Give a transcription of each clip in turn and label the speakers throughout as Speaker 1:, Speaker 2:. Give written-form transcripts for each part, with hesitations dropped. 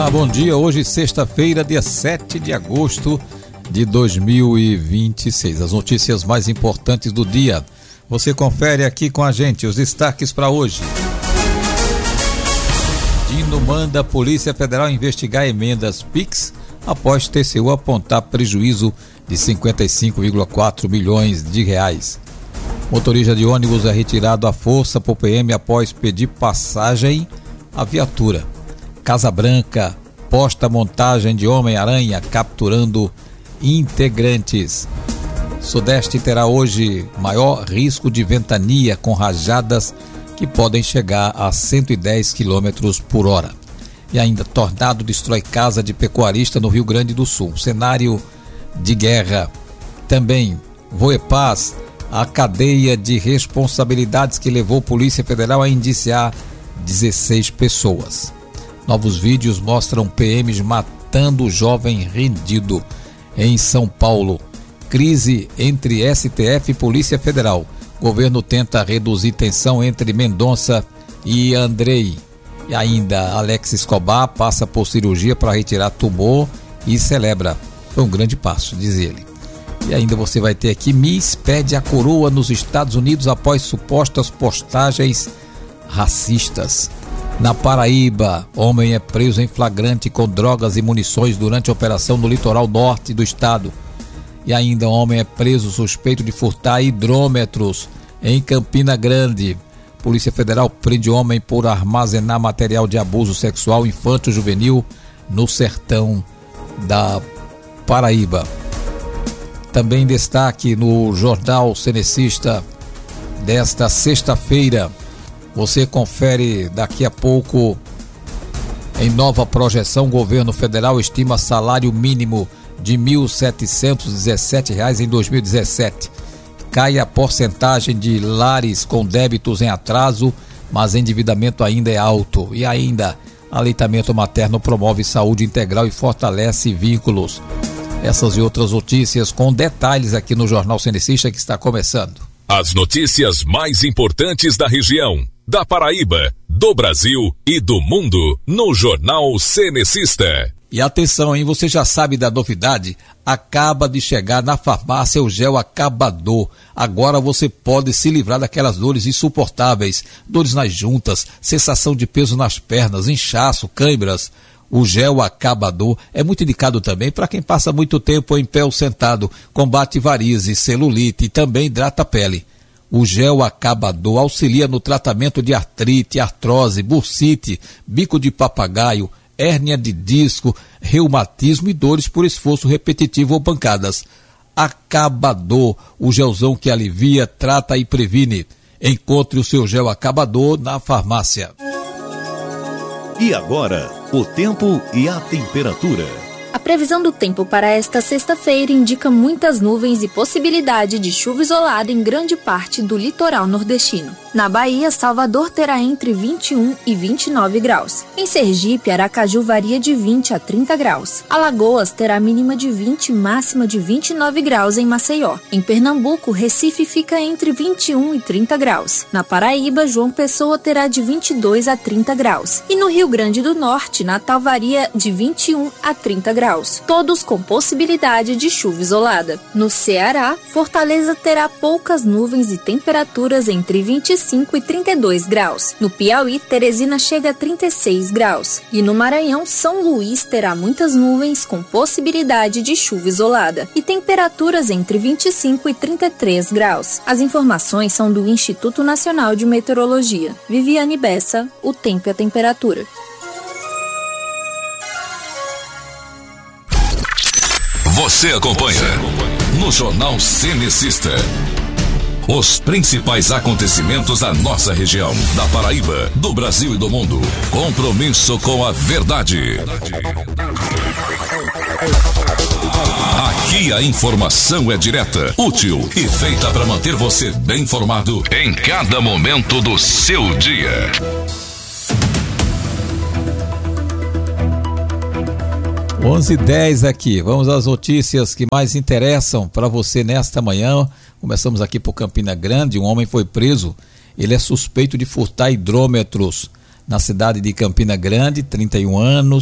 Speaker 1: Bom dia, hoje sexta-feira, dia 7 de agosto de 2026. As notícias mais importantes do dia. Você confere aqui com a gente os destaques para hoje. Dino manda a Polícia Federal investigar emendas PIX após TCU apontar prejuízo de 55,4 milhões de reais. Motorista de ônibus é retirado à força por PM após pedir passagem à viatura. Casa Branca posta montagem de Homem-Aranha capturando integrantes. Sudeste terá hoje maior risco de ventania com rajadas que podem chegar a 110 km por hora. E ainda, tornado destrói casa de pecuarista no Rio Grande do Sul. Cenário de guerra. Também, Voepaz, a cadeia de responsabilidades que levou a Polícia Federal a indiciar 16 pessoas. Novos vídeos mostram PMs matando jovem rendido em São Paulo. Crise entre STF e Polícia Federal. Governo tenta reduzir tensão entre Mendonça e Andrei. E ainda, Alex Escobar passa por cirurgia para retirar tumor e celebra. Foi um grande passo, diz ele. E ainda você vai ter aqui: Miss pede a coroa nos Estados Unidos após supostas postagens racistas. Na Paraíba, homem é preso em flagrante com drogas e munições durante a operação no litoral norte do estado. E ainda, homem é preso suspeito de furtar hidrômetros em Campina Grande. Polícia Federal prende homem por armazenar material de abuso sexual infanto-juvenil no sertão da Paraíba. Também destaque no Jornal Cenecista desta sexta-feira. Você confere daqui a pouco. Em nova projeção, o governo federal estima salário mínimo de R$ 1.717 em 2017. Cai a porcentagem de lares com débitos em atraso, mas endividamento ainda é alto. E ainda, aleitamento materno promove saúde integral e fortalece vínculos. Essas e outras notícias com detalhes aqui no Jornal Cenecista, que está começando.
Speaker 2: As notícias mais importantes da região, da Paraíba, do Brasil e do mundo no Jornal Cenecista.
Speaker 1: E atenção, hein? Você já sabe da novidade? Acaba de chegar na farmácia o gel acabador. Agora você pode se livrar daquelas dores insuportáveis, dores nas juntas, sensação de peso nas pernas, inchaço, câimbras. O gel acabador é muito indicado também para quem passa muito tempo em pé ou sentado, combate varizes, celulite e também hidrata a pele. O gel acabador auxilia no tratamento de artrite, artrose, bursite, bico de papagaio, hérnia de disco, reumatismo e dores por esforço repetitivo ou pancadas. Acabador, o gelzão que alivia, trata e previne. Encontre o seu gel acabador na farmácia.
Speaker 3: E agora, o tempo e a temperatura.
Speaker 4: A previsão do tempo para esta sexta-feira indica muitas nuvens e possibilidade de chuva isolada em grande parte do litoral nordestino. Na Bahia, Salvador terá entre 21 e 29 graus. Em Sergipe, Aracaju varia de 20 a 30 graus. Alagoas terá mínima de 20 e máxima de 29 graus em Maceió. Em Pernambuco, Recife fica entre 21 e 30 graus. Na Paraíba, João Pessoa terá de 22 a 30 graus. E no Rio Grande do Norte, Natal varia de 21 a 30 graus. Todos com possibilidade de chuva isolada. No Ceará, Fortaleza terá poucas nuvens e temperaturas entre 25 e 32 graus. No Piauí, Teresina chega a 36 graus. E no Maranhão, São Luís terá muitas nuvens com possibilidade de chuva isolada e temperaturas entre 25 e 33 graus. As informações são do Instituto Nacional de Meteorologia. Viviane Bessa, o tempo e a temperatura.
Speaker 2: Você acompanha no Jornal Cenecista os principais acontecimentos da nossa região, da Paraíba, do Brasil e do mundo. Compromisso com a verdade. Aqui a informação é direta, útil e feita para manter você bem informado em cada momento do seu dia.
Speaker 1: 11h10 aqui, vamos às notícias que mais interessam para você nesta manhã. Começamos aqui por Campina Grande. Um homem foi preso, ele é suspeito de furtar hidrômetros na cidade de Campina Grande, 31 anos,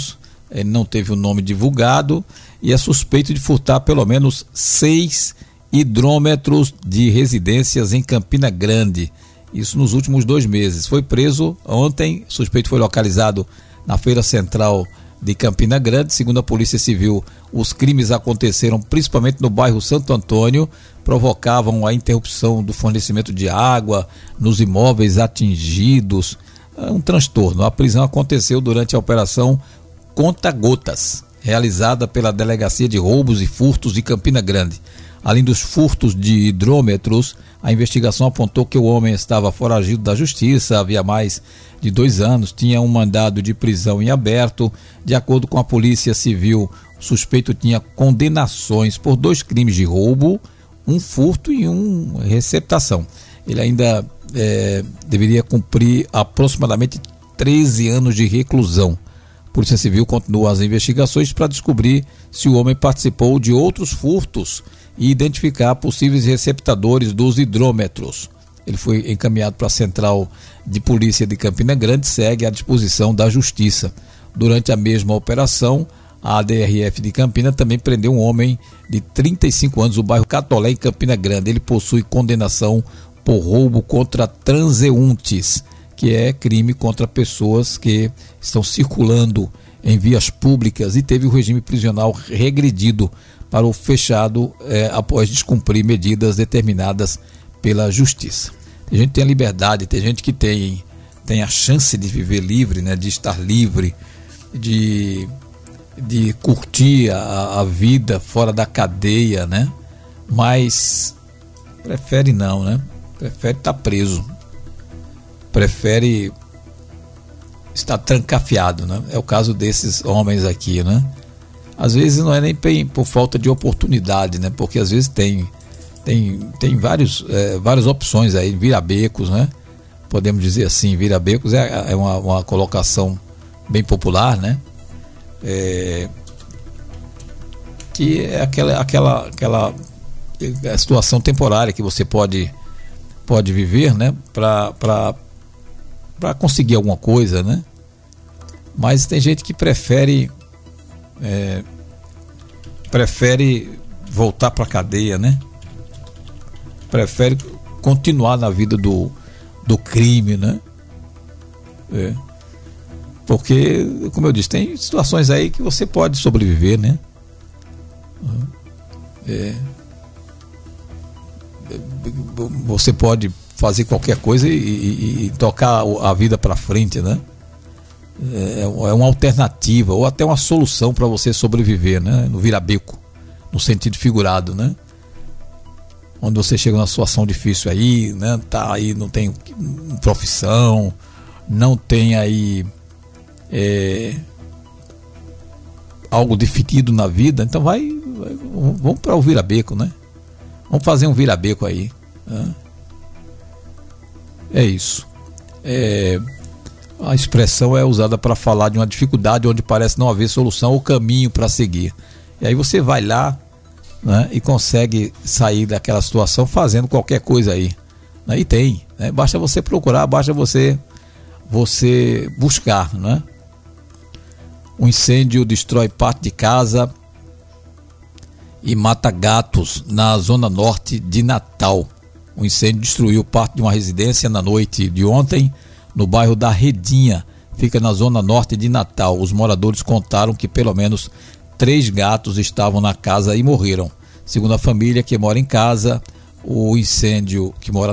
Speaker 1: Ele não teve o nome divulgado e é suspeito de furtar pelo menos 6 hidrômetros de residências em Campina Grande. Isso nos últimos 2 meses. Foi preso ontem, o suspeito foi localizado na Feira Central de Campina Grande. Segundo a Polícia Civil, os crimes aconteceram principalmente no bairro Santo Antônio, provocavam a interrupção do fornecimento de água nos imóveis atingidos, um transtorno. A prisão aconteceu durante a operação Conta-Gotas, realizada pela Delegacia de Roubos e Furtos de Campina Grande. Além dos furtos de hidrômetros, a investigação apontou que o homem estava foragido da justiça havia mais de 2 anos, tinha um mandado de prisão em aberto. De acordo com a Polícia Civil, o suspeito tinha condenações por 2 crimes de roubo, um furto e uma receptação. Ele ainda deveria cumprir aproximadamente 13 anos de reclusão. A Polícia Civil continua as investigações para descobrir se o homem participou de outros furtos e identificar possíveis receptadores dos hidrômetros. Ele foi encaminhado para a Central de Polícia de Campina Grande, segue à disposição da Justiça. Durante a mesma operação, a DRF de Campina também prendeu um homem de 35 anos no bairro Catolé, em Campina Grande. Ele possui condenação por roubo contra transeuntes, que é crime contra pessoas que estão circulando em vias públicas, e teve o regime prisional regredido para o fechado após descumprir medidas determinadas pela Justiça. Tem gente que tem a liberdade, tem gente que tem a chance de viver livre, né, de estar livre, de curtir a vida fora da cadeia, né? Mas prefere não, né? Prefere estar preso, prefere estar trancafiado, né? É o caso desses homens aqui, né? Às vezes não é nem por falta de oportunidade, né? Porque às vezes tem várias opções aí, virabecos, né? Podemos dizer assim, virabecos é uma colocação bem popular, né? Que é aquela situação temporária que você pode viver, né? Para conseguir alguma coisa, né? Mas tem gente que prefere voltar para a cadeia, né? Prefere continuar na vida do crime, né? Porque, como eu disse, tem situações aí que você pode sobreviver, né? Você pode fazer qualquer coisa e tocar a vida para frente, né? É uma alternativa ou até uma solução para você sobreviver, né? No virabeco, no sentido figurado, né? Onde você chega numa situação difícil aí, né? Tá aí, não tem profissão, não tem aí algo definido na vida, então vamos para o virabeco, né? Vamos fazer um virabeco aí, né? É isso. A expressão é usada para falar de uma dificuldade onde parece não haver solução ou caminho para seguir. E aí você vai lá, né, e consegue sair daquela situação fazendo qualquer coisa aí, né? E tem, né? Basta você procurar, basta você buscar, né? Um incêndio destrói parte de casa e mata gatos na zona norte de Natal. O incêndio destruiu parte de uma residência na noite de ontem, no bairro da Redinha, fica na zona norte de Natal. Os moradores contaram que pelo menos 3 gatos estavam na casa e morreram. Segundo a família que mora em casa, o incêndio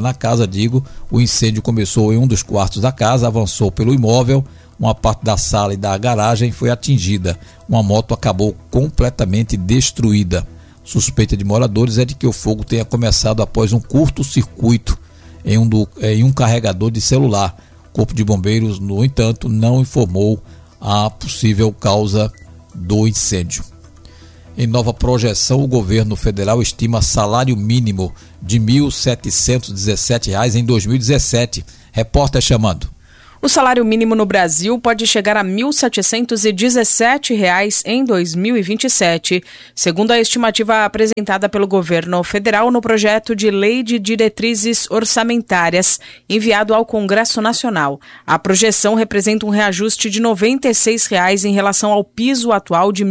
Speaker 1: começou em um dos quartos da casa, avançou pelo imóvel, uma parte da sala e da garagem foi atingida. Uma moto acabou completamente destruída. Suspeita de moradores é de que o fogo tenha começado após um curto-circuito em um carregador de celular. O Corpo de Bombeiros, no entanto, não informou a possível causa do incêndio. Em nova projeção, o governo federal estima salário mínimo de R$ 1.717 em 2017. Repórter chamando.
Speaker 5: O salário mínimo no Brasil pode chegar a R$ 1.717 em 2027, segundo a estimativa apresentada pelo governo federal no projeto de Lei de Diretrizes Orçamentárias enviado ao Congresso Nacional. A projeção representa um reajuste de R$ 96 em relação ao piso atual de R$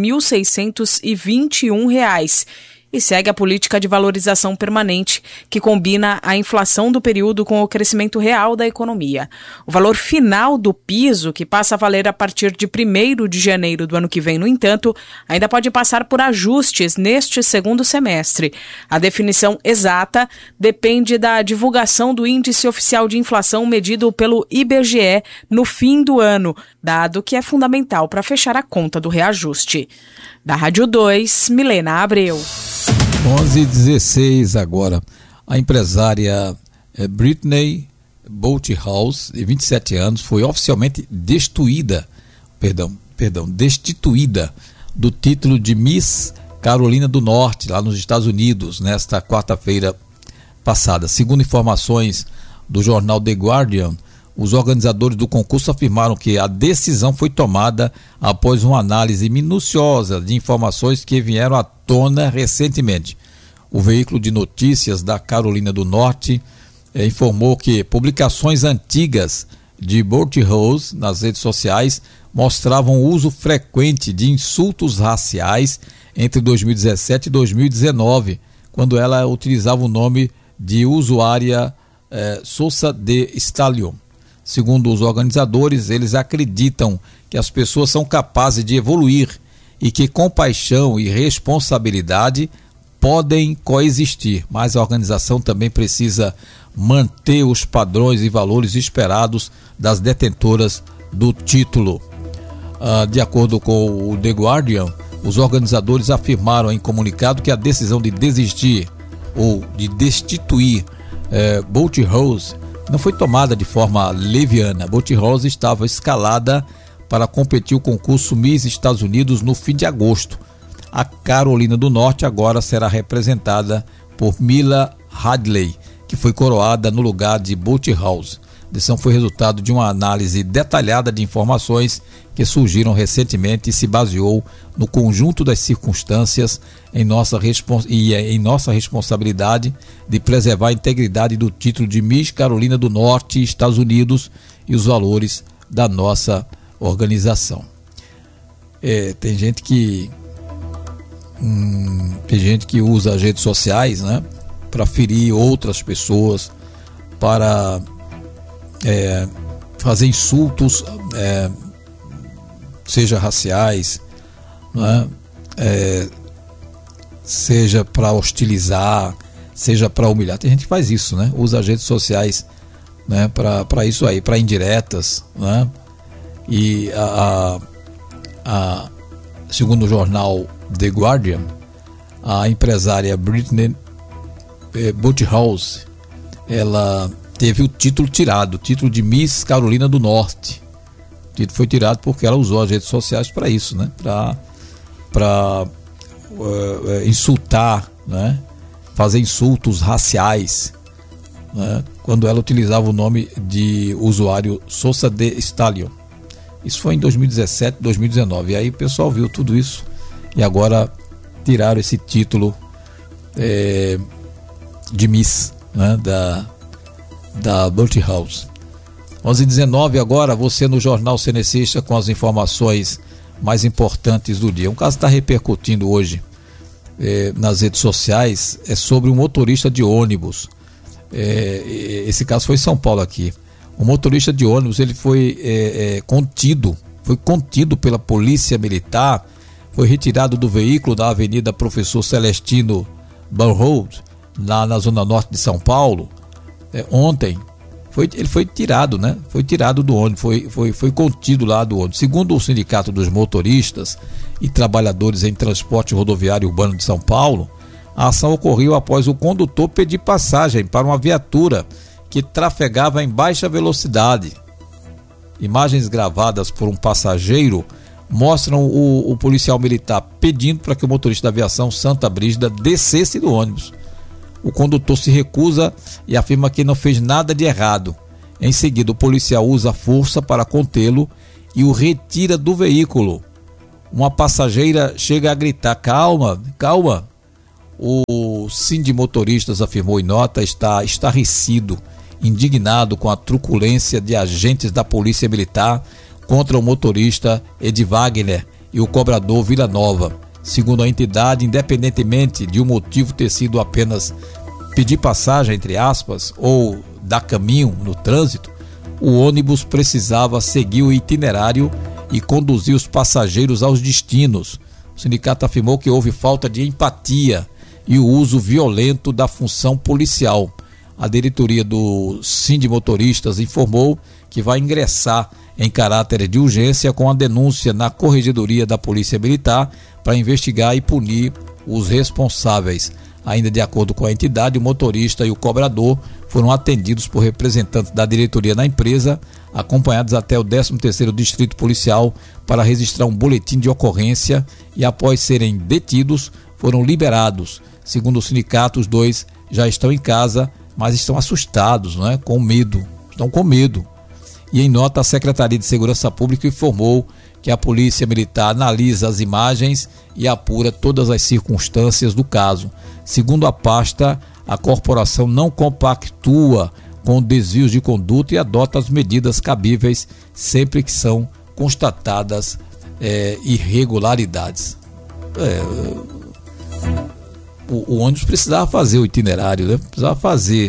Speaker 5: 1.621. E segue a política de valorização permanente, que combina a inflação do período com o crescimento real da economia. O valor final do piso, que passa a valer a partir de 1º de janeiro do ano que vem, no entanto, ainda pode passar por ajustes neste segundo semestre. A definição exata depende da divulgação do Índice Oficial de Inflação medido pelo IBGE no fim do ano, dado que é fundamental para fechar a conta do reajuste. Da Rádio 2, Milena Abreu.
Speaker 1: 11h16 agora. A empresária Britney Bolthouse, de 27 anos, foi oficialmente destituída do título de Miss Carolina do Norte, lá nos Estados Unidos, nesta quarta-feira passada. Segundo informações do jornal The Guardian, os organizadores do concurso afirmaram que a decisão foi tomada após uma análise minuciosa de informações que vieram à tona recentemente. O veículo de notícias da Carolina do Norte informou que publicações antigas de Bolthouse nas redes sociais mostravam o uso frequente de insultos raciais entre 2017 e 2019, quando ela utilizava o nome de usuária Sousa de Stallion. Segundo os organizadores, eles acreditam que as pessoas são capazes de evoluir e que compaixão e responsabilidade podem coexistir, mas a organização também precisa manter os padrões e valores esperados das detentoras do título. De acordo com o The Guardian, os organizadores afirmaram em comunicado que a decisão de desistir ou de destituir Bolthouse não foi tomada de forma leviana. Bolthouse estava escalada para competir o concurso Miss Estados Unidos no fim de agosto. A Carolina do Norte agora será representada por Mila Hadley, que foi coroada no lugar de Bolthouse. A decisão foi resultado de uma análise detalhada de informações que surgiram recentemente e se baseou no conjunto das circunstâncias em nossa responsabilidade de preservar a integridade do título de Miss Carolina do Norte, Estados Unidos, e os valores da nossa organização. Tem gente que usa as redes sociais, né, para ferir outras pessoas, para fazer insultos, seja raciais, né, seja para hostilizar, seja para humilhar. Tem gente que faz isso, né? Usa as redes sociais, né, para isso aí, para indiretas, né? E segundo o jornal The Guardian, a empresária Britney Bolthouse, ela teve o título tirado, o título de Miss Carolina do Norte. O título foi tirado porque ela usou as redes sociais para isso, né? Para insultar, né? Fazer insultos raciais, né? Quando ela utilizava o nome de usuário Sousa de Stallion. Isso foi em 2017, 2019. E aí o pessoal viu tudo isso e agora tiraram esse título de Miss, né? Da Bolthouse. 11h19 agora, você no Jornal Cenecista com as informações mais importantes do dia. Um caso está repercutindo hoje nas redes sociais, é sobre um motorista de ônibus. Esse caso foi em São Paulo aqui. O motorista de ônibus, ele foi contido pela polícia militar, foi retirado do veículo da Avenida Professor Celestino Barrold, lá na zona norte de São Paulo, ontem. Ele foi tirado, né? Foi tirado do ônibus, foi contido lá do ônibus. Segundo o Sindicato dos Motoristas e Trabalhadores em Transporte Rodoviário Urbano de São Paulo, a ação ocorreu após o condutor pedir passagem para uma viatura que trafegava em baixa velocidade. Imagens gravadas por um passageiro mostram o policial militar pedindo para que o motorista da aviação Santa Brígida descesse do ônibus. O condutor se recusa e afirma que não fez nada de errado. Em seguida, o policial usa força para contê-lo e o retira do veículo. Uma passageira chega a gritar: calma, calma. O sindimotoristas afirmou em nota estar estarrecido, indignado com a truculência de agentes da Polícia Militar contra o motorista Edvagner e o cobrador Vila Nova. Segundo a entidade, independentemente de o motivo ter sido apenas pedir passagem, entre aspas, ou dar caminho no trânsito, o ônibus precisava seguir o itinerário e conduzir os passageiros aos destinos. O sindicato afirmou que houve falta de empatia e o uso violento da função policial. A diretoria do Sindimotoristas informou que vai ingressar em caráter de urgência com a denúncia na Corregedoria da Polícia Militar para investigar e punir os responsáveis. Ainda de acordo com a entidade, o motorista e o cobrador foram atendidos por representantes da diretoria da empresa, acompanhados até o 13º Distrito Policial para registrar um boletim de ocorrência e, após serem detidos, foram liberados. Segundo o sindicato, os dois já estão em casa, mas estão assustados, não é? Com medo. Estão com medo. E em nota, a Secretaria de Segurança Pública informou que a Polícia Militar analisa as imagens e apura todas as circunstâncias do caso. Segundo a pasta, a corporação não compactua com desvios de conduta e adota as medidas cabíveis sempre que são constatadas irregularidades. O ônibus precisava fazer o itinerário, né? Precisava fazer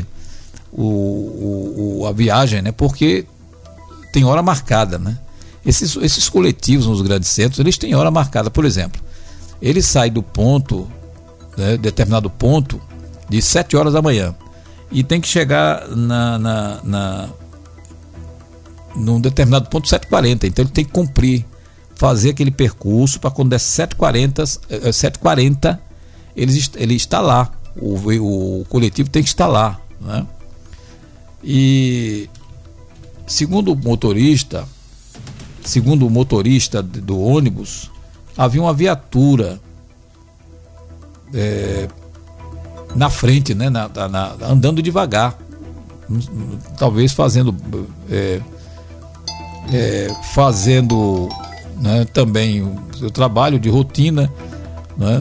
Speaker 1: a viagem, né? Porque tem hora marcada, né? Esses coletivos nos grandes centros, eles têm hora marcada. Por exemplo, ele sai do ponto, né, determinado ponto, de 7 horas da manhã e tem que chegar num determinado ponto 7h40. Então ele tem que cumprir, fazer aquele percurso para quando der 7h40 ele está lá. O coletivo tem que estar lá, né? E segundo o motorista do ônibus, havia uma viatura na frente, né, andando devagar, talvez fazendo né, também o seu trabalho de rotina, né,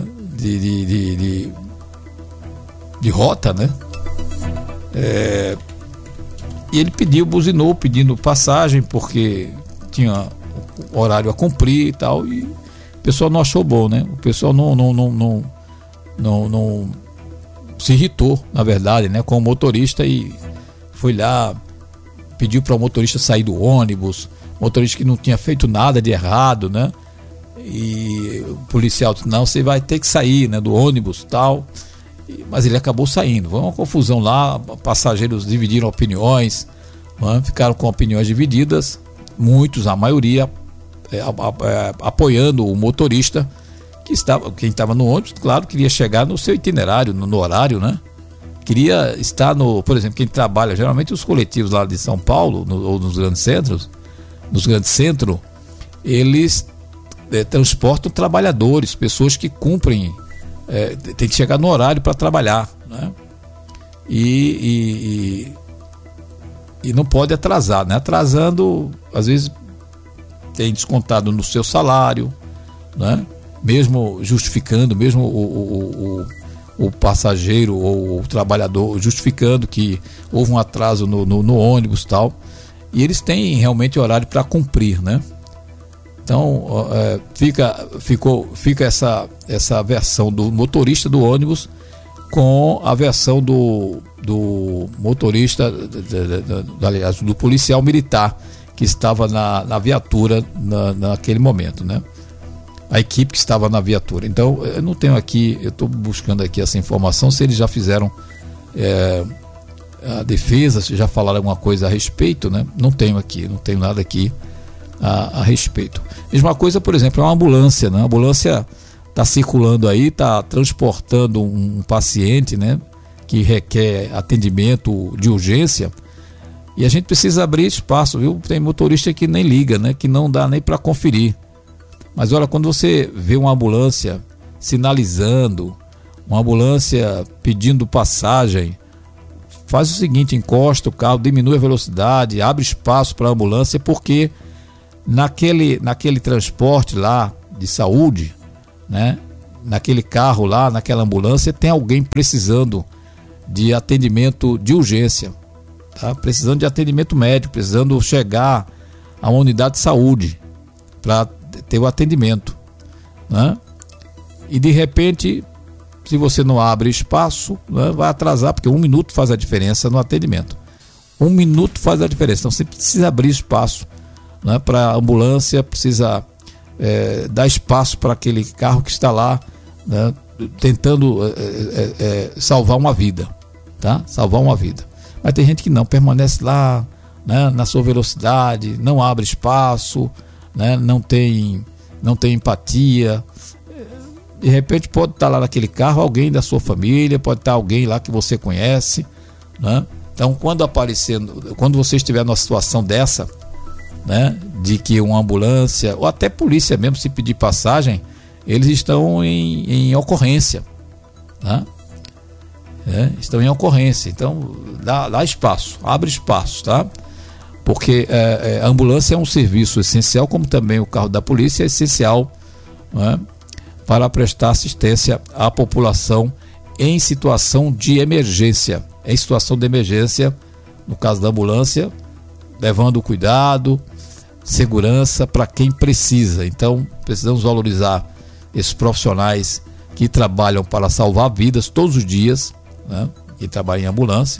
Speaker 1: de rota, né? E ele buzinou pedindo passagem porque tinha horário a cumprir e tal, e o pessoal não achou bom, né? O pessoal não se irritou, na verdade, né, com o motorista e foi lá, pediu para o motorista sair do ônibus, motorista que não tinha feito nada de errado, né? E o policial disse: não, você vai ter que sair, né, do ônibus, tal. Mas ele acabou saindo. Foi uma confusão lá, passageiros dividiram opiniões, né? Ficaram com opiniões divididas, muitos, a maioria apoiando o motorista, quem estava no ônibus, claro, queria chegar no seu itinerário, no horário, né? Queria estar por exemplo, quem trabalha, geralmente os coletivos lá de São Paulo, ou nos grandes centros, eles transportam trabalhadores, pessoas que cumprem, tem que chegar no horário para trabalhar, né? E não pode atrasar, né? Atrasando, às vezes tem descontado no seu salário, né? Mesmo justificando, mesmo o passageiro ou o trabalhador justificando que houve um atraso no ônibus e tal, e eles têm realmente horário para cumprir, né? Então fica essa versão do motorista do ônibus com a versão do motorista, aliás, do policial militar que estava na viatura naquele momento, né? A equipe que estava na viatura. Então, eu não tenho aqui, eu estou buscando aqui essa informação, se eles já fizeram a defesa, se já falaram alguma coisa a respeito, né? Não tenho nada aqui a respeito. Mesma coisa, por exemplo, é uma ambulância, né? A ambulância está circulando aí, está transportando um paciente, né, que requer atendimento de urgência, e a gente precisa abrir espaço, viu? Tem motorista que nem liga, né, que não dá nem para conferir. Mas olha, quando você vê uma ambulância sinalizando, uma ambulância pedindo passagem, faz o seguinte, encosta o carro, diminui a velocidade, abre espaço para a ambulância, porque naquele transporte lá de saúde, né, naquele carro lá, naquela ambulância, tem alguém precisando de atendimento de urgência, tá? Precisando de atendimento médico, precisando chegar a uma unidade de saúde para ter o atendimento, né? E de repente, se você não abre espaço, né, vai atrasar, porque 1 minuto faz a diferença no atendimento. 1 minuto faz a diferença. Então você precisa abrir espaço, né, para a ambulância, precisa dar espaço para aquele carro que está lá, né, tentando salvar uma vida, tá? Salvar uma vida. Mas tem gente que não, permanece lá, né, na sua velocidade, não abre espaço, né, não tem empatia. De repente pode estar lá naquele carro alguém da sua família, pode estar alguém lá que você conhece, né? Então quando você estiver numa situação dessa, né, de que uma ambulância ou até polícia mesmo, se pedir passagem, eles estão em ocorrência, né? Estão em ocorrência. Então dá espaço, abre espaço, tá? Porque a ambulância é um serviço essencial, como também o carro da polícia é essencial, né, para prestar assistência à população em situação de emergência. Em situação de emergência, no caso da ambulância, levando cuidado, segurança para quem precisa. Então, precisamos valorizar esses profissionais que trabalham para salvar vidas todos os dias, né, que trabalham em ambulância.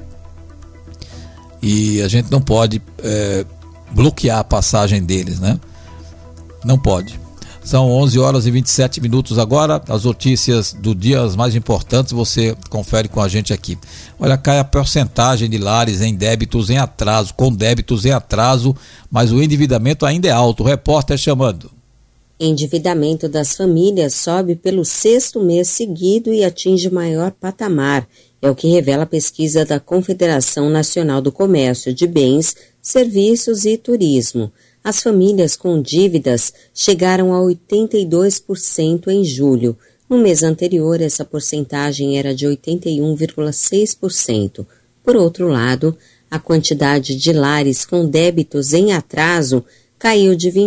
Speaker 1: E a gente não pode bloquear a passagem deles, né? Não pode. São 11h27 agora, as notícias do dia, as mais importantes, você confere com a gente aqui. Olha, cai a porcentagem de lares em débitos em atraso, com débitos em atraso, mas o endividamento ainda é alto. O repórter chamando.
Speaker 6: Endividamento das famílias sobe pelo 6º mês seguido e atinge maior patamar. É o que revela a pesquisa da Confederação Nacional do Comércio de Bens, Serviços e Turismo. As famílias com dívidas chegaram a 82% em julho. No mês anterior, essa porcentagem era de 81,6%. Por outro lado, a quantidade de lares com débitos em atraso caiu de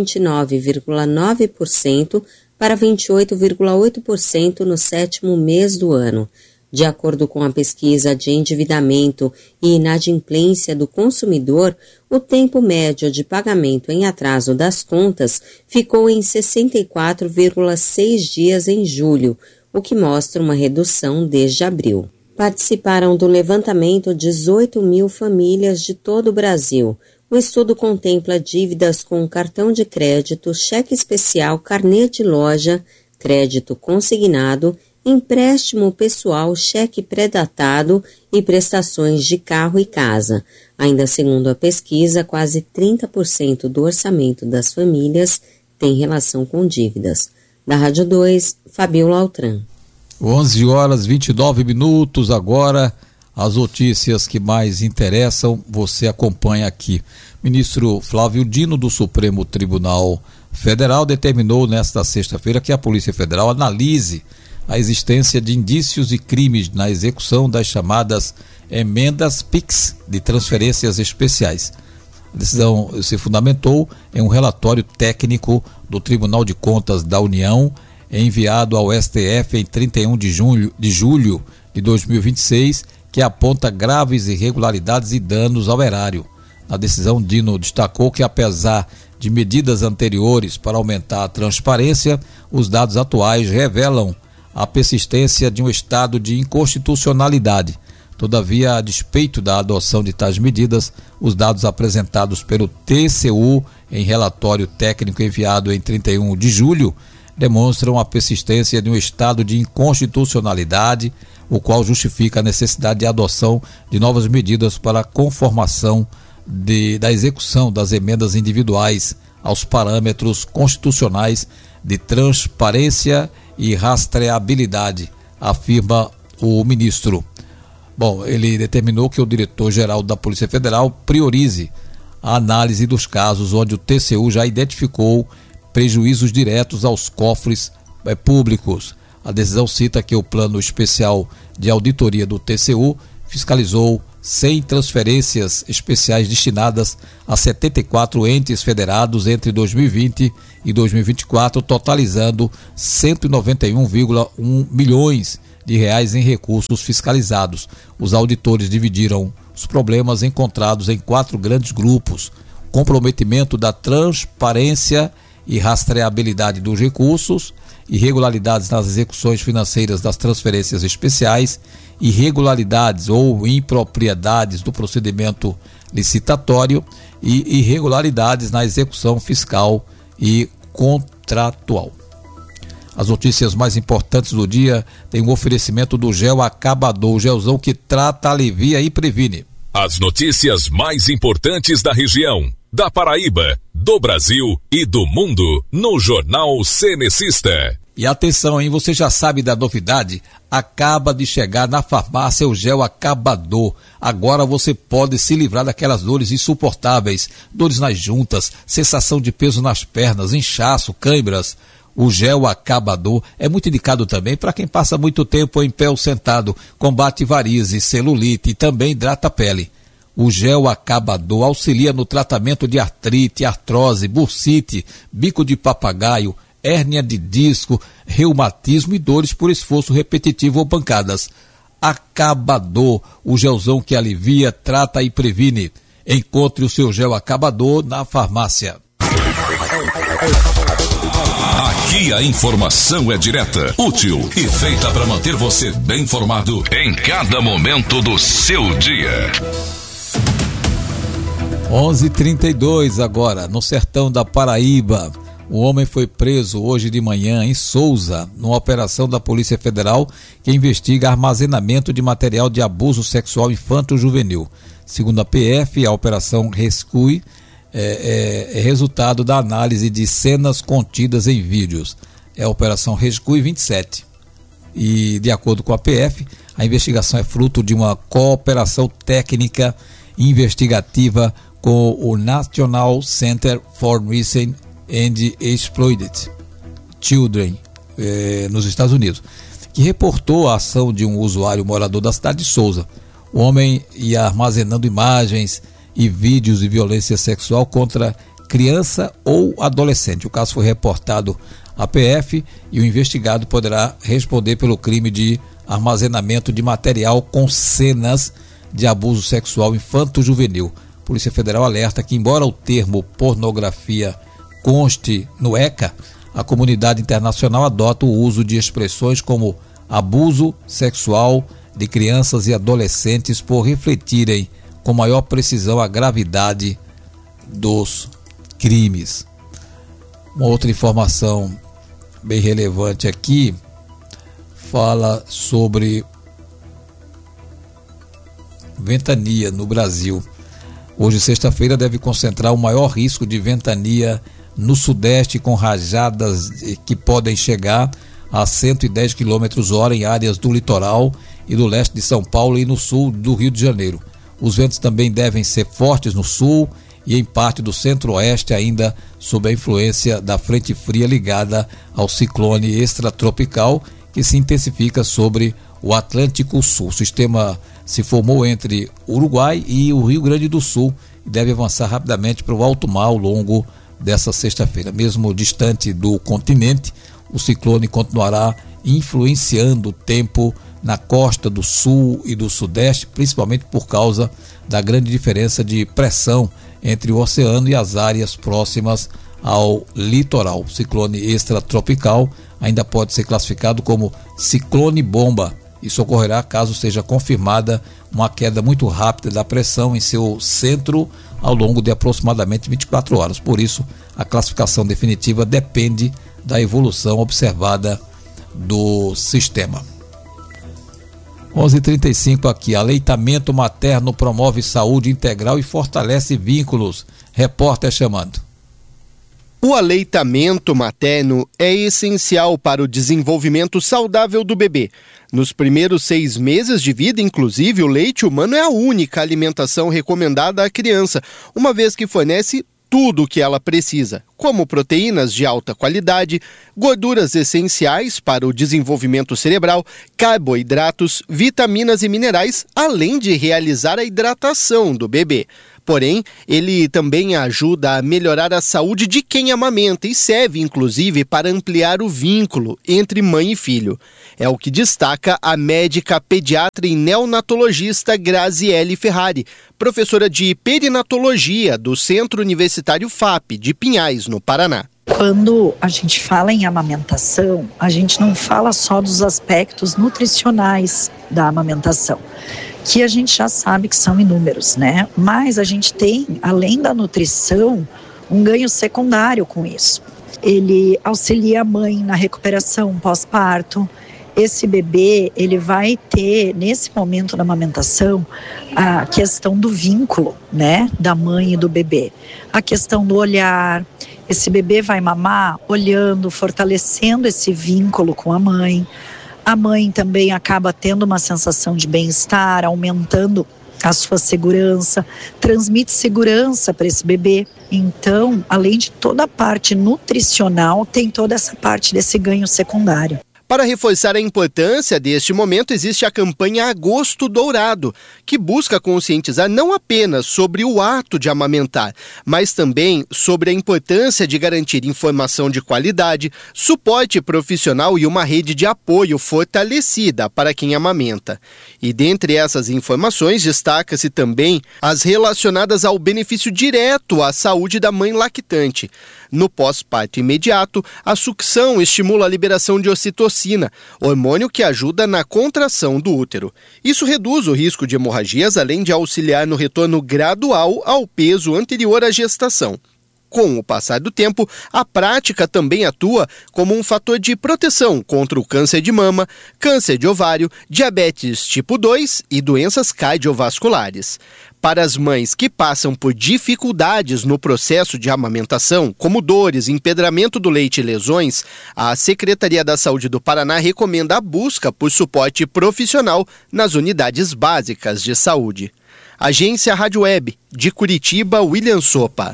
Speaker 6: 29,9% para 28,8% no 7º mês do ano. De acordo com a pesquisa de endividamento e inadimplência do consumidor, o tempo médio de pagamento em atraso das contas ficou em 64,6 dias em julho, o que mostra uma redução desde abril. Participaram do levantamento 18 mil famílias de todo o Brasil. O estudo contempla dívidas com cartão de crédito, cheque especial, carnê de loja, crédito consignado, empréstimo pessoal, cheque pré-datado e prestações de carro e casa. Ainda segundo a pesquisa, quase 30% do orçamento das famílias tem relação com dívidas. Da Rádio 2, Fabiola Altran.
Speaker 1: 11h29 agora, as notícias que mais interessam, você acompanha aqui. Ministro Flávio Dino, do Supremo Tribunal Federal, determinou nesta sexta-feira que a Polícia Federal analise a existência de indícios de crimes na execução das chamadas emendas PIX de transferências especiais. A decisão se fundamentou em um relatório técnico do Tribunal de Contas da União, enviado ao STF em 31 de julho de 2026, que aponta graves irregularidades e danos ao erário. Na decisão, Dino destacou que, apesar de medidas anteriores para aumentar a transparência, os dados atuais revelam a persistência de um estado de inconstitucionalidade. Todavia, a despeito da adoção de tais medidas, os dados apresentados pelo TCU em relatório técnico enviado em 31 de julho demonstram a persistência de um estado de inconstitucionalidade, o qual justifica a necessidade de adoção de novas medidas para a conformação da execução das emendas individuais aos parâmetros constitucionais de transparência e rastreabilidade, afirma o ministro. Bom, ele determinou que o diretor-geral da Polícia Federal priorize a análise dos casos onde o TCU já identificou prejuízos diretos aos cofres públicos. A decisão cita que o Plano Especial de Auditoria do TCU fiscalizou 100 transferências especiais destinadas a 74 entes federados entre 2020 e 2024, totalizando 191,1 milhões de reais em recursos fiscalizados. Os auditores dividiram os problemas encontrados em 4 grandes grupos: comprometimento da transparência e rastreabilidade dos recursos, irregularidades nas execuções financeiras das transferências especiais, irregularidades ou impropriedades do procedimento licitatório e irregularidades na execução fiscal e contratual. As notícias mais importantes do dia têm um oferecimento do Gel Acabador, o gelzão que trata, alivia e previne.
Speaker 2: As notícias mais importantes da região, da Paraíba, do Brasil e do mundo, no Jornal Cenecista.
Speaker 1: E atenção, hein? Você já sabe da novidade? Acaba de chegar na farmácia o Gel Acabador. Agora você pode se livrar daquelas dores insuportáveis, dores nas juntas, sensação de peso nas pernas, inchaço, câimbras. O Gel Acabador é muito indicado também para quem passa muito tempo em pé ou sentado, combate varizes, celulite e também hidrata a pele. O Gel Acabador auxilia no tratamento de artrite, artrose, bursite, bico de papagaio, hérnia de disco, reumatismo e dores por esforço repetitivo ou pancadas. Acabador, o gelzão que alivia, trata e previne. Encontre o seu Gel Acabador na farmácia.
Speaker 2: Aqui a informação é direta, útil e feita para manter você bem informado em cada momento do seu dia.
Speaker 1: 11h32 agora, no sertão da Paraíba. Um homem foi preso hoje de manhã em Souza, numa operação da Polícia Federal que investiga armazenamento de material de abuso sexual infanto-juvenil. Segundo a PF, a Operação Rescue é resultado da análise de cenas contidas em vídeos. É a Operação Rescue 27. E, de acordo com a PF, a investigação é fruto de uma cooperação técnica investigativa com o National Center for Missing and Exploited Children, nos Estados Unidos, que reportou a ação de um usuário morador da cidade de Souza. O homem ia armazenando imagens e vídeos de violência sexual contra criança ou adolescente. O caso foi reportado à PF e o investigado poderá responder pelo crime de armazenamento de material com cenas de abuso sexual infanto-juvenil. A Polícia Federal alerta que, embora o termo pornografia conste no ECA, a comunidade internacional adota o uso de expressões como abuso sexual de crianças e adolescentes por refletirem com maior precisão a gravidade dos crimes. Uma outra informação bem relevante aqui fala sobre ventania no Brasil. Hoje, sexta-feira, deve concentrar o maior risco de ventania no sudeste, com rajadas que podem chegar a 110 km/h em áreas do litoral e do leste de São Paulo e no sul do Rio de Janeiro. Os ventos também devem ser fortes no sul e em parte do centro-oeste, ainda sob a influência da frente fria ligada ao ciclone extratropical que se intensifica sobre o Atlântico Sul. O sistema se formou entre Uruguai e o Rio Grande do Sul e deve avançar rapidamente para o alto mar ao longo dessa sexta-feira. Mesmo distante do continente, o ciclone continuará influenciando o tempo na costa do sul e do sudeste, principalmente por causa da grande diferença de pressão entre o oceano e as áreas próximas ao litoral. O ciclone extratropical ainda pode ser classificado como ciclone bomba. Isso ocorrerá caso seja confirmada uma queda muito rápida da pressão em seu centro ao longo de aproximadamente 24 horas. Por isso, a classificação definitiva depende da evolução observada do sistema. 11h35 aqui. Aleitamento materno promove saúde integral e fortalece vínculos. Repórter chamando.
Speaker 7: O aleitamento materno é essencial para o desenvolvimento saudável do bebê. Nos primeiros 6 meses de vida, inclusive, o leite humano é a única alimentação recomendada à criança, uma vez que fornece tudo o que ela precisa, como proteínas de alta qualidade, gorduras essenciais para o desenvolvimento cerebral, carboidratos, vitaminas e minerais, além de realizar a hidratação do bebê. Porém, ele também ajuda a melhorar a saúde de quem amamenta e serve, inclusive, para ampliar o vínculo entre mãe e filho. É o que destaca a médica pediatra e neonatologista Graziele Ferrari, professora de perinatologia do Centro Universitário FAP de Pinhais, no Paraná.
Speaker 8: Quando a gente fala em amamentação, a gente não fala só dos aspectos nutricionais da amamentação, que a gente já sabe que são inúmeros, né? Mas a gente tem, além da nutrição, um ganho secundário com isso. Ele auxilia a mãe na recuperação pós-parto. Esse bebê, ele vai ter, nesse momento da amamentação, a questão do vínculo, né, da mãe e do bebê. A questão do olhar. Esse bebê vai mamar olhando, fortalecendo esse vínculo com a mãe. A mãe também acaba tendo uma sensação de bem-estar, aumentando a sua segurança, transmite segurança para esse bebê. Então, além de toda a parte nutricional, tem toda essa parte desse ganho secundário.
Speaker 7: Para reforçar a importância deste momento, existe a campanha Agosto Dourado, que busca conscientizar não apenas sobre o ato de amamentar, mas também sobre a importância de garantir informação de qualidade, suporte profissional e uma rede de apoio fortalecida para quem amamenta. E dentre essas informações, destaca-se também as relacionadas ao benefício direto à saúde da mãe lactante. No pós-parto imediato, a sucção estimula a liberação de ocitocina, hormônio que ajuda na contração do útero. Isso reduz o risco de hemorragias, além de auxiliar no retorno gradual ao peso anterior à gestação. Com o passar do tempo, a prática também atua como um fator de proteção contra o câncer de mama, câncer de ovário, diabetes tipo 2 e doenças cardiovasculares. Para as mães que passam por dificuldades no processo de amamentação, como dores, empedramento do leite e lesões, a Secretaria da Saúde do Paraná recomenda a busca por suporte profissional nas unidades básicas de saúde. Agência Rádio Web, de Curitiba, William Sopa.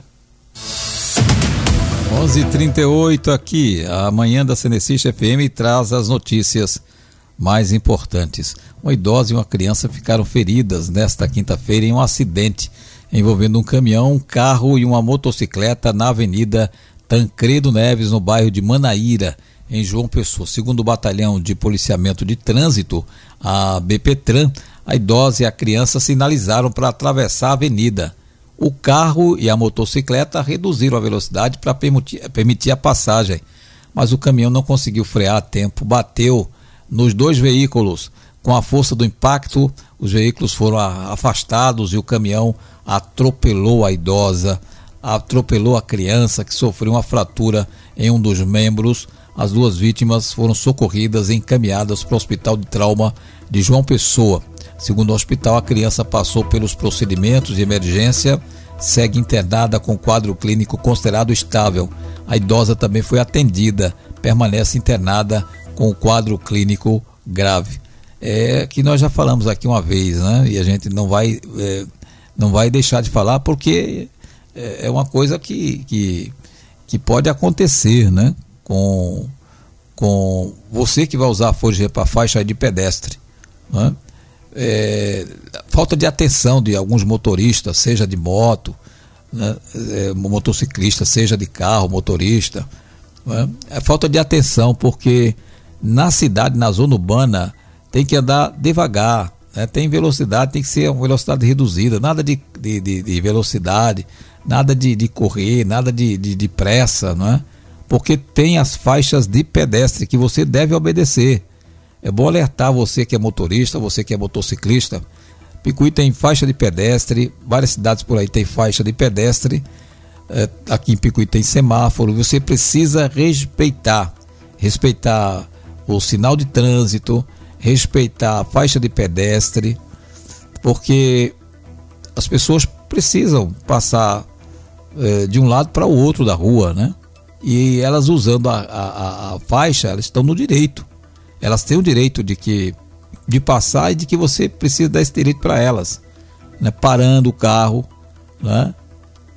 Speaker 1: 11h38 aqui, a manhã da Cenecista FM traz as notícias mais importantes. Uma idosa e uma criança ficaram feridas nesta quinta-feira em um acidente envolvendo um caminhão, um carro e uma motocicleta na Avenida Tancredo Neves, no bairro de Manaíra, em João Pessoa. Segundo o Batalhão de Policiamento de Trânsito, a BPTran, a idosa e a criança sinalizaram para atravessar a avenida. O carro e a motocicleta reduziram a velocidade para permitir a passagem, mas o caminhão não conseguiu frear a tempo, bateu nos dois veículos. Com a força do impacto, os veículos foram afastados e o caminhão atropelou a idosa, atropelou a criança, que sofreu uma fratura em um dos membros. As duas vítimas foram socorridas e encaminhadas para o Hospital de Trauma de João Pessoa. Segundo o hospital, a criança passou pelos procedimentos de emergência, segue internada com quadro clínico considerado estável. A idosa também foi atendida, permanece internada com o quadro clínico grave. É que nós já falamos aqui uma vez, né? E a gente não vai deixar de falar, porque é uma coisa que pode acontecer, né? Com você que vai usar a faixa de pedestre, né? Falta de atenção de alguns motoristas, seja de moto, né? Motociclista, seja de carro, motorista, né? É falta de atenção, porque na cidade, na zona urbana, tem que andar devagar, né? Tem velocidade, tem que ser uma velocidade reduzida, nada de velocidade, nada de correr, nada de pressa, não é? Porque tem as faixas de pedestre que você deve obedecer. É bom alertar você que é motorista, você que é motociclista. Picuí tem faixa de pedestre, várias cidades por aí tem faixa de pedestre. Aqui em Picuí tem semáforo. Você precisa respeitar o sinal de trânsito, respeitar a faixa de pedestre, porque as pessoas precisam passar de um lado para o outro da rua, né? E elas usando a faixa, elas estão no direito. Elas têm o direito de passar e de que você precisa dar esse direito para elas, né? Parando o carro, né?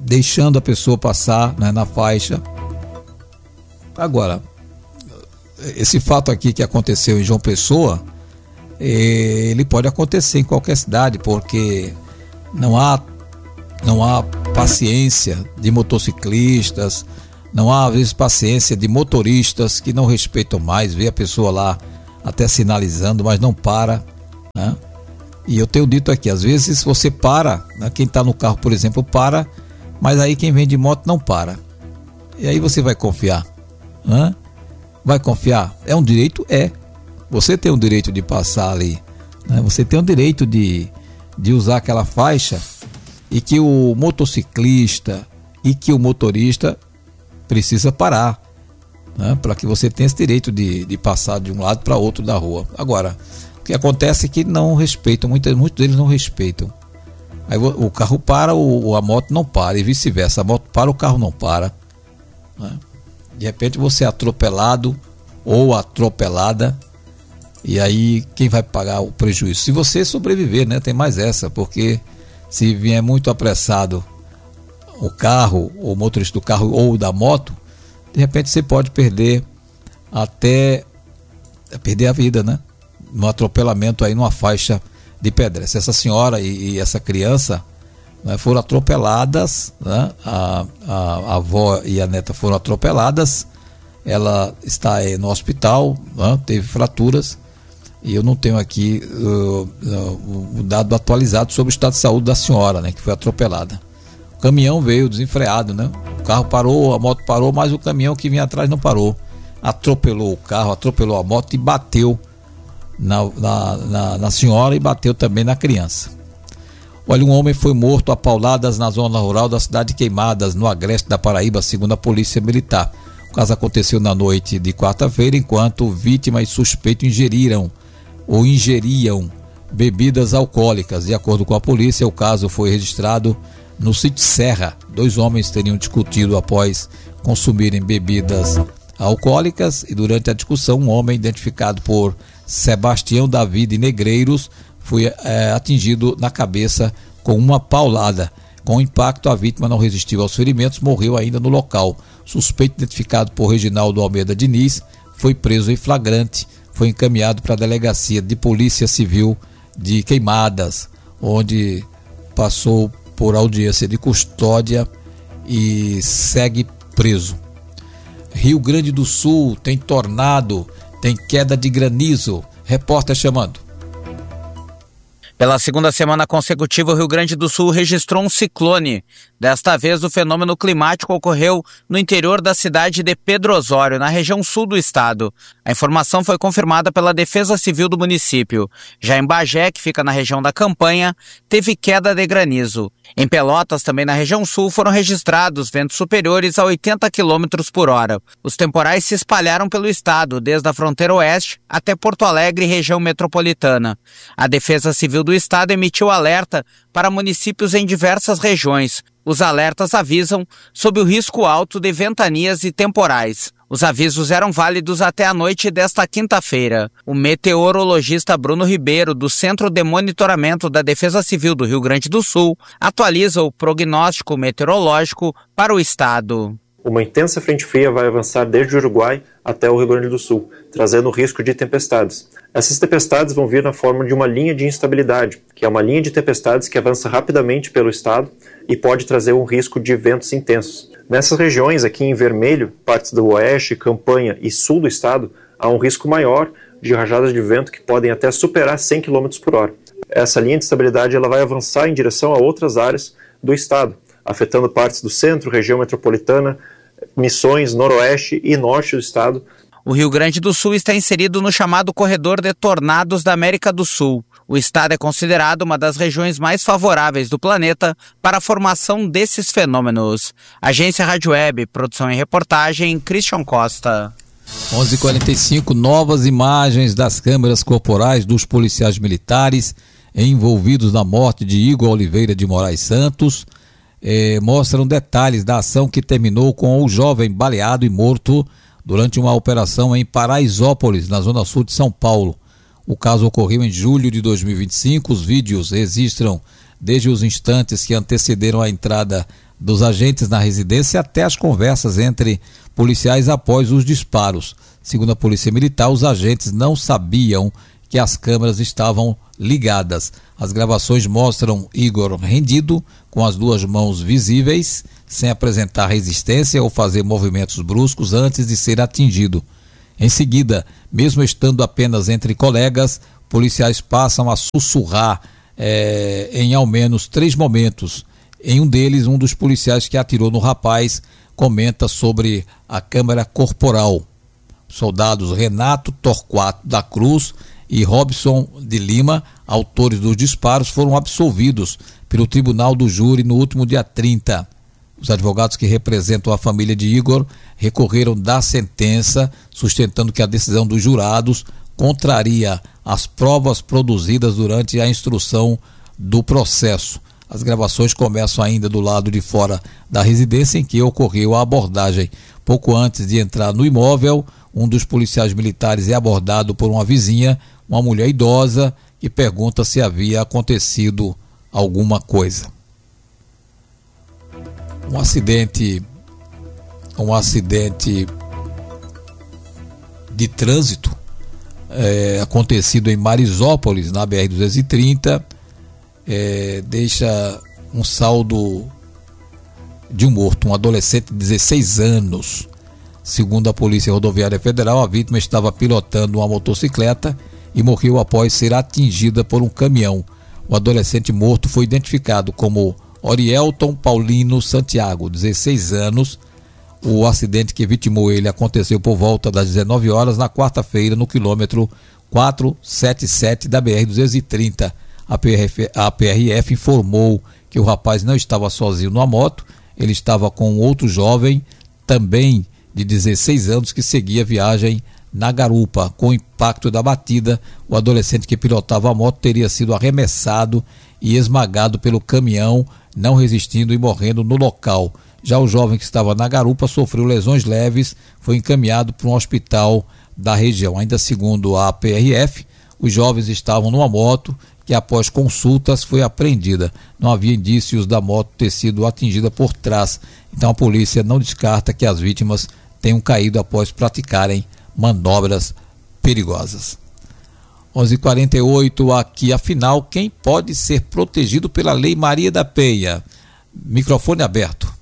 Speaker 1: deixando a pessoa passar, né, na faixa. Agora, esse fato aqui que aconteceu em João Pessoa, ele pode acontecer em qualquer cidade, porque não há paciência de motociclistas, não há às vezes paciência de motoristas que não respeitam mais, vê a pessoa lá até sinalizando, mas não para, né? E eu tenho dito aqui, às vezes você para, né? Quem está no carro, por exemplo, para, mas aí quem vem de moto não para. E aí você vai confiar, né? Vai confiar? É um direito? É. Você tem o direito de passar ali, né? Você tem o direito de usar aquela faixa, e que o motociclista e que o motorista precisa parar, né? Para que você tenha esse direito de passar de um lado para outro da rua. Agora, o que acontece é que não respeitam, muitos deles não respeitam. Aí o carro para, a moto não para, e vice-versa, a moto para, o carro não para, né? De repente você é atropelado ou atropelada, e aí quem vai pagar o prejuízo? Se você sobreviver, né? Tem mais essa, porque se vier muito apressado o carro, o motorista do carro ou da moto, de repente você pode perder até perder a vida, né? No atropelamento aí numa faixa de pedestre. Essa senhora e essa criança, né, foram atropeladas, né? A avó e a neta foram atropeladas. Ela está no hospital, né? Teve fraturas, e eu não tenho aqui o dado atualizado sobre o estado de saúde da senhora, né, que foi atropelada. O caminhão veio desenfreado, né? O carro parou, a moto parou, mas o caminhão que vinha atrás não parou. Atropelou o carro, atropelou a moto e bateu na senhora e bateu também na criança. Olha, um homem foi morto a pauladas na zona rural da cidade de Queimadas, no agreste da Paraíba, segundo a Polícia Militar. O caso aconteceu na noite de quarta-feira, enquanto vítima e suspeito ingeriam bebidas alcoólicas. De acordo com a polícia, o caso foi registrado no sítio Serra. 2 homens teriam discutido após consumirem bebidas alcoólicas, e durante a discussão um homem identificado por Sebastião Davi de Negreiros foi atingido na cabeça com uma paulada. Com o impacto, a vítima não resistiu aos ferimentos, morreu ainda no local. Suspeito, identificado por Reginaldo Almeida Diniz, foi preso em flagrante, foi encaminhado para a Delegacia de Polícia Civil de Queimadas, onde passou por audiência de custódia e segue preso. Rio Grande do Sul tem tornado, tem queda de granizo. Repórter chamando.
Speaker 9: Pela segunda semana consecutiva, o Rio Grande do Sul registrou um ciclone. Desta vez, o fenômeno climático ocorreu no interior da cidade de Pedro Osório, na região sul do estado. A informação foi confirmada pela Defesa Civil do município. Já em Bagé, que fica na região da Campanha, teve queda de granizo. Em Pelotas, também na região sul, foram registrados ventos superiores a 80 km por hora. Os temporais se espalharam pelo estado, desde a fronteira oeste até Porto Alegre e região metropolitana. A Defesa Civil do estado emitiu alerta para municípios em diversas regiões. Os alertas avisam sobre o risco alto de ventanias e temporais. Os avisos eram válidos até a noite desta quinta-feira. O meteorologista Bruno Ribeiro, do Centro de Monitoramento da Defesa Civil do Rio Grande do Sul, atualiza o prognóstico meteorológico para o estado.
Speaker 10: Uma intensa frente fria vai avançar desde o Uruguai até o Rio Grande do Sul, trazendo risco de tempestades. Essas tempestades vão vir na forma de uma linha de instabilidade, que é uma linha de tempestades que avança rapidamente pelo estado e pode trazer um risco de ventos intensos. Nessas regiões, aqui em vermelho, partes do oeste, Campanha e sul do estado, há um risco maior de rajadas de vento que podem até superar 100 km por hora. Essa linha de estabilidade ela vai avançar em direção a outras áreas do estado, afetando partes do centro, região metropolitana, Missões, noroeste e norte do estado.
Speaker 9: O Rio Grande do Sul está inserido no chamado Corredor de Tornados da América do Sul. O estado é considerado uma das regiões mais favoráveis do planeta para a formação desses fenômenos. Agência Rádio Web, produção e reportagem, Christian Costa.
Speaker 1: 11h45, novas imagens das câmeras corporais dos policiais militares envolvidos na morte de Igor Oliveira de Moraes Santos. Mostram detalhes da ação que terminou com o jovem baleado e morto durante uma operação em Paraisópolis, na zona sul de São Paulo. O caso ocorreu em julho de 2025. Os vídeos registram desde os instantes que antecederam a entrada dos agentes na residência até as conversas entre policiais após os disparos. Segundo a Polícia Militar, os agentes não sabiam que as câmeras estavam ligadas. As gravações mostram Igor rendido, com as duas mãos visíveis, sem apresentar resistência ou fazer movimentos bruscos antes de ser atingido. Em seguida, mesmo estando apenas entre colegas, policiais passam a sussurrar em ao menos 3 momentos. Em um deles, um dos policiais que atirou no rapaz comenta sobre a câmera corporal. Soldados Renato Torquato da Cruz e Robson de Lima, autores dos disparos, foram absolvidos pelo Tribunal do Júri no último dia 30. Os advogados que representam a família de Igor recorreram da sentença, sustentando que a decisão dos jurados contraria as provas produzidas durante a instrução do processo. As gravações começam ainda do lado de fora da residência em que ocorreu a abordagem. Pouco antes de entrar no imóvel, um dos policiais militares é abordado por uma vizinha, uma mulher idosa, que pergunta se havia acontecido alguma coisa. Um acidente de trânsito acontecido em Marisópolis, na BR-230, deixa um saldo de um morto, um adolescente de 16 anos. Segundo a Polícia Rodoviária Federal, a vítima estava pilotando uma motocicleta e morreu após ser atingida por um caminhão. O adolescente morto foi identificado como Orielton Paulino Santiago, 16 anos. O acidente que vitimou ele aconteceu por volta das 19 horas na quarta-feira, no quilômetro 477 da BR-230. A PRF informou que o rapaz não estava sozinho numa moto, ele estava com outro jovem, também de 16 anos, que seguia viagem na garupa. Com o impacto da batida, o adolescente que pilotava a moto teria sido arremessado e esmagado pelo caminhão, não resistindo e morrendo no local. Já o jovem que estava na garupa sofreu lesões leves, foi encaminhado para um hospital da região. Ainda segundo a PRF, os jovens estavam numa moto que, após consultas, foi apreendida. Não havia indícios da moto ter sido atingida por trás. Então a polícia não descarta que as vítimas tenham caído após praticarem manobras perigosas. 11h48 aqui. Afinal, quem pode ser protegido pela Lei Maria da Penha? Microfone aberto.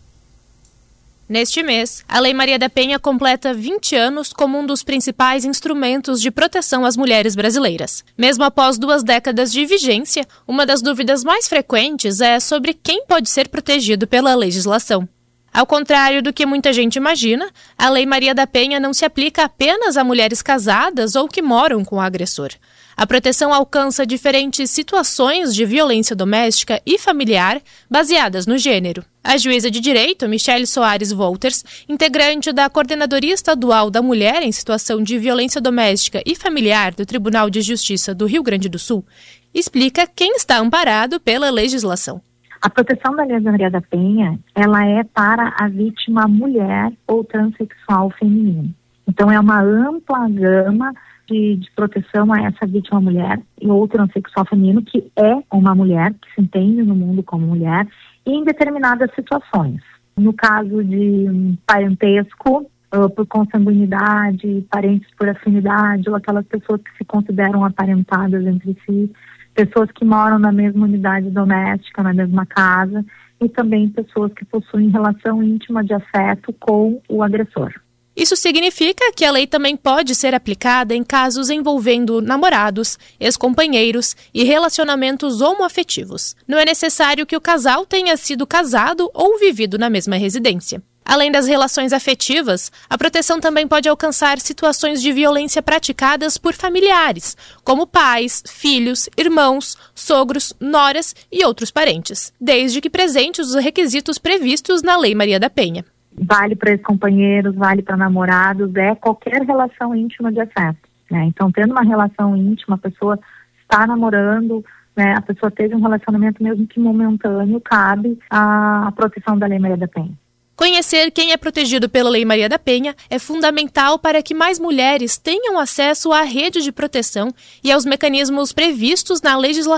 Speaker 11: Neste mês, a Lei Maria da Penha completa 20 anos como um dos principais instrumentos de proteção às mulheres brasileiras. Mesmo após 2 décadas de vigência, uma das dúvidas mais frequentes é sobre quem pode ser protegido pela legislação. Ao contrário do que muita gente imagina, a Lei Maria da Penha não se aplica apenas a mulheres casadas ou que moram com o agressor. A proteção alcança diferentes situações de violência doméstica e familiar baseadas no gênero. A juíza de direito, Michele Soares Wolters, integrante da Coordenadoria Estadual da Mulher em Situação de Violência Doméstica e Familiar do Tribunal de Justiça do Rio Grande do Sul, explica quem está amparado pela legislação.
Speaker 12: A proteção da Lei Maria da Penha, ela é para a vítima mulher ou transexual feminina. Então é uma ampla gama de proteção a essa vítima mulher ou transexual feminino que é uma mulher, que se entende no mundo como mulher, em determinadas situações. No caso de parentesco, por consanguinidade, parentes por afinidade, ou aquelas pessoas que se consideram aparentadas entre si, pessoas que moram na mesma unidade doméstica, na mesma casa, e também pessoas que possuem relação íntima de afeto com o agressor.
Speaker 11: Isso significa que a lei também pode ser aplicada em casos envolvendo namorados, ex-companheiros e relacionamentos homoafetivos. Não é necessário que o casal tenha sido casado ou vivido na mesma residência. Além das relações afetivas, a proteção também pode alcançar situações de violência praticadas por familiares, como pais, filhos, irmãos, sogros, noras e outros parentes, desde que presentes os requisitos previstos na Lei Maria da Penha.
Speaker 12: Vale para ex-companheiros, vale para namorados, qualquer relação íntima de afeto, né? Então, tendo uma relação íntima, a pessoa está namorando, né? A pessoa teve um relacionamento mesmo que momentâneo, cabe a proteção da Lei Maria da Penha.
Speaker 11: Conhecer quem é protegido pela Lei Maria da Penha é fundamental para que mais mulheres tenham acesso à rede de proteção e aos mecanismos previstos na legislação.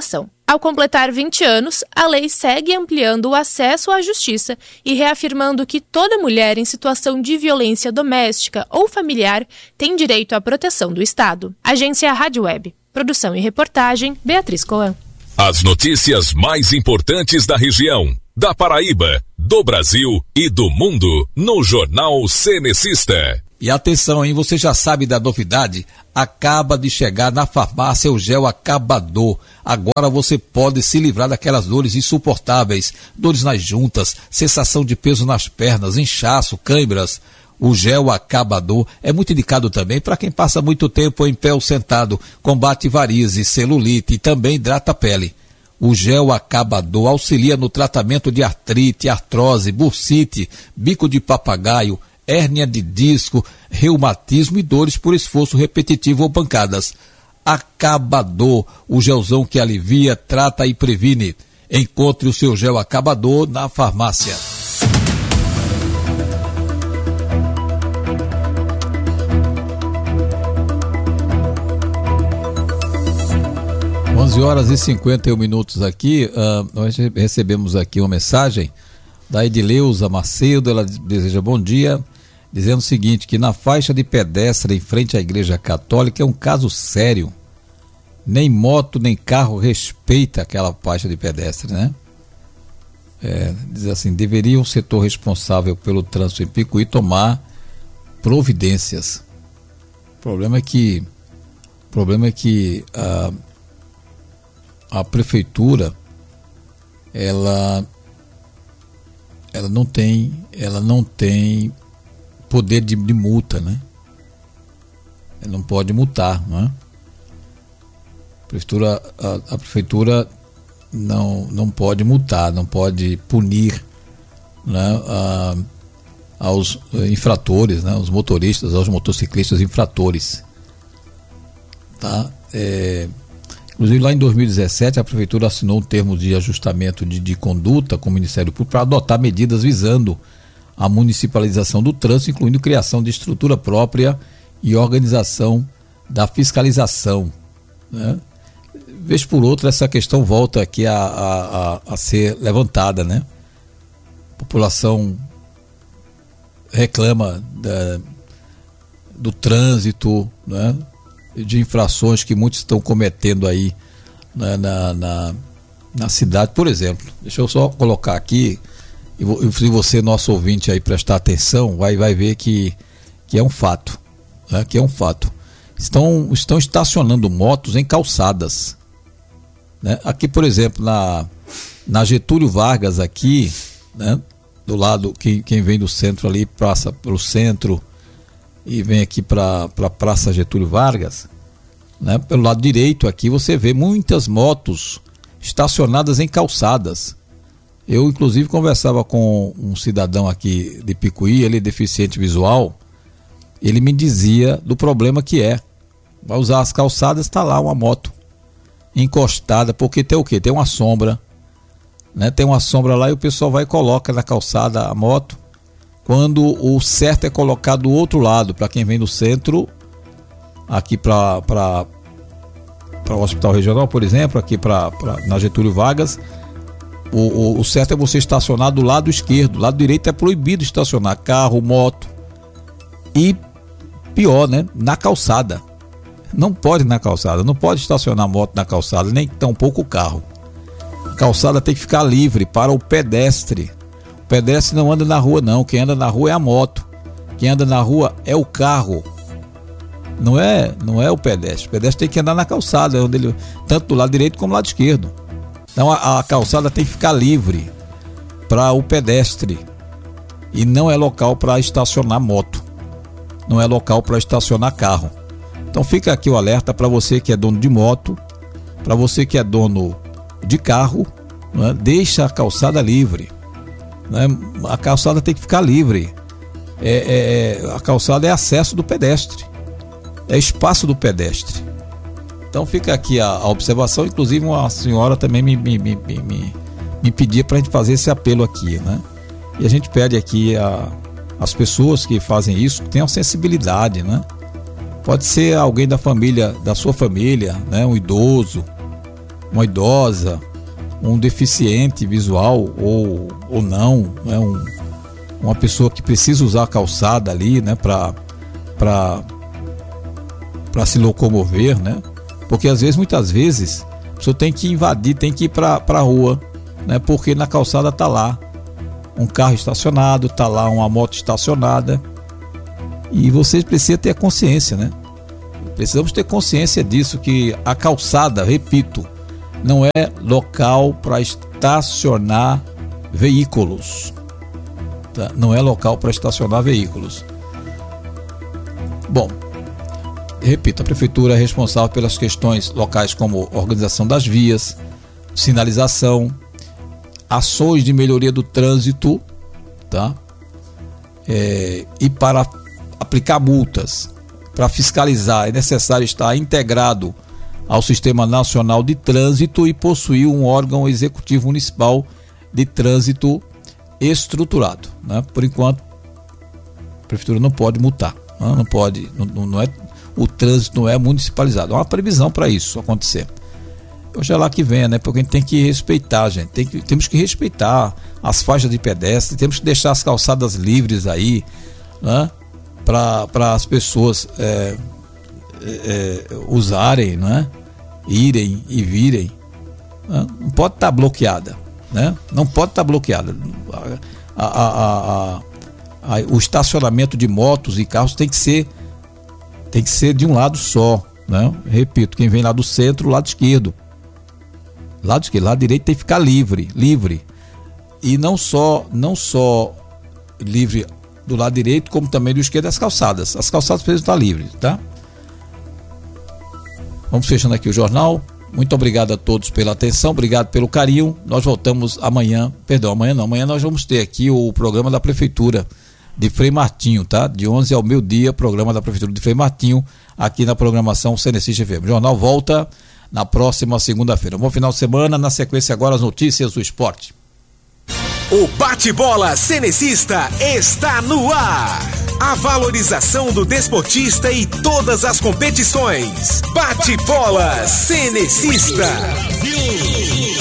Speaker 11: Ao completar 20 anos, a lei segue ampliando o acesso à justiça e reafirmando que toda mulher em situação de violência doméstica ou familiar tem direito à proteção do Estado. Agência Rádio Web. Produção e reportagem, Beatriz Coan.
Speaker 2: As notícias mais importantes da região, da Paraíba, do Brasil e do mundo, no Jornal Cenecista.
Speaker 1: E atenção, hein? Você já sabe da novidade? Acaba de chegar na farmácia o gel Acabador. Agora você pode se livrar daquelas dores insuportáveis, dores nas juntas, sensação de peso nas pernas, inchaço, câimbras. O gel Acabador é muito indicado também para quem passa muito tempo em pé ou sentado, combate varizes, celulite e também hidrata a pele. O gel Acabador auxilia no tratamento de artrite, artrose, bursite, bico de papagaio, hérnia de disco, reumatismo e dores por esforço repetitivo ou pancadas. Acabador, o gelzão que alivia, trata e previne. Encontre o seu gel Acabador na farmácia. Horas e 51 minutos aqui, nós recebemos aqui uma mensagem da Edileuza Macedo. Ela deseja bom dia, dizendo o seguinte, que na faixa de pedestre em frente à Igreja Católica é um caso sério. Nem moto nem carro respeita aquela faixa de pedestre, né? Diz assim, deveria o setor responsável pelo trânsito em Picuí tomar providências. O problema é que a prefeitura ela não tem poder de multa, né? Ela não pode multar, né? A prefeitura não pode multar, não pode punir, né, aos infratores, né, aos motoristas, aos motociclistas infratores, tá? Inclusive, lá em 2017, a Prefeitura assinou um termo de ajustamento de conduta com o Ministério Público para adotar medidas visando a municipalização do trânsito, incluindo criação de estrutura própria e organização da fiscalização, né? Vez por outra, essa questão volta aqui a ser levantada, né? A população reclama do trânsito, né? De infrações que muitos estão cometendo aí, né, na cidade. Por exemplo, deixa eu só colocar aqui, e se você, nosso ouvinte, aí prestar atenção, vai ver que é um fato, né, que é um fato. Estão estacionando motos em calçadas, né? Aqui, por exemplo, na Getúlio Vargas aqui, né, do lado, quem vem do centro ali, passa pelo centro e vem aqui para a Praça Getúlio Vargas, né? Pelo lado direito aqui você vê muitas motos estacionadas em calçadas. Eu inclusive conversava com um cidadão aqui de Picuí, ele é deficiente visual, ele me dizia do problema que vai usar as calçadas, está lá uma moto encostada, porque tem o quê? Tem uma sombra, né? Tem uma sombra lá e o pessoal vai e coloca na calçada a moto, quando o certo é colocar do outro lado, para quem vem do centro, aqui para o Hospital Regional, por exemplo, aqui na Getúlio Vargas, o certo é você estacionar do lado esquerdo. Do lado direito é proibido estacionar carro, moto e pior, né, na calçada. Não pode na calçada, não pode estacionar moto na calçada, nem tampouco o carro. A calçada tem que ficar livre para o pedestre. O pedestre não anda na rua não, quem anda na rua é a moto, quem anda na rua é o carro, não é o pedestre. O pedestre tem que andar na calçada, tanto do lado direito como do lado esquerdo. Então a calçada tem que ficar livre para o pedestre e não é local para estacionar moto, não é local para estacionar carro. Então fica aqui o alerta para você que é dono de moto, para você que é dono de carro, né? Deixa a calçada livre. A calçada tem que ficar livre. A calçada é acesso do pedestre, é espaço do pedestre. Então fica aqui a observação. Inclusive uma senhora também me pedia para a gente fazer esse apelo aqui, né? E a gente pede aqui as pessoas que fazem isso que tenham sensibilidade, né? Pode ser alguém da família, da sua família, né? Um idoso, uma idosa, um deficiente visual ou não, né? Uma pessoa que precisa usar a calçada ali, né? Para se locomover, né? Porque muitas vezes, a pessoa tem que invadir, tem que ir para a rua, né? Porque na calçada tá lá um carro estacionado, tá lá uma moto estacionada, e vocês precisam ter consciência, né? Precisamos ter consciência disso, que a calçada, repito, não é local para estacionar veículos, tá? Não é local para estacionar veículos. Bom, repito, a prefeitura é responsável pelas questões locais como organização das vias, sinalização, ações de melhoria do trânsito, tá? E para aplicar multas, para fiscalizar, é necessário estar integrado ao Sistema Nacional de Trânsito e possuir um órgão executivo municipal de trânsito estruturado, né? Por enquanto, a prefeitura não pode multar, né? Não pode, não é, o trânsito não é municipalizado. Há uma previsão para isso acontecer. Oxalá que venha, né? Porque a gente tem que respeitar, gente. Temos que respeitar as faixas de pedestre, temos que deixar as calçadas livres aí, né? Para as pessoas usarem, né? Irem e virem, né? Não pode estar bloqueada, né? Não pode estar bloqueada. O estacionamento de motos e carros tem que ser de um lado só, né? Repito, quem vem lá do centro, lado esquerdo. Lado direito tem que ficar livre. E não só livre do lado direito, como também do esquerdo, as calçadas. As calçadas precisam estar livres, tá? Vamos fechando aqui o jornal. Muito obrigado a todos pela atenção, obrigado pelo carinho. Nós voltamos amanhã nós vamos ter aqui o programa da Prefeitura de Frei Martinho, tá? De 11 ao meio-dia, programa da Prefeitura de Frei Martinho, aqui na programação Cenecista FM. O jornal volta na próxima segunda-feira. Bom final de semana, na sequência agora as notícias do esporte.
Speaker 13: O bate-bola Cenecista está no ar. A valorização do desportista e todas as competições. Bate-bola Cenecista.